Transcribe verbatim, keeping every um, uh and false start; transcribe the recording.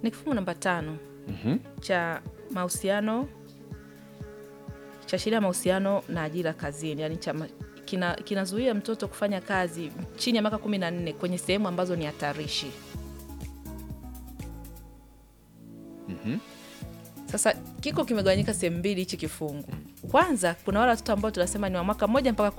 Ni kifungu namba tano Mhm. cha mahusiano cha sheria ya mahusiano na ajira kazini, yani cha kina kinazuia mtoto kufanya kazi chini ya miaka kumi na nne kwenye sehemu ambazo ni hatarishi. Mhm. Sasa kiko kimegawanyika sehemu mbili hichi kifungu. Kwanza kuna wale watoto ambao tunasema ni wa mwaka mmoja mpaka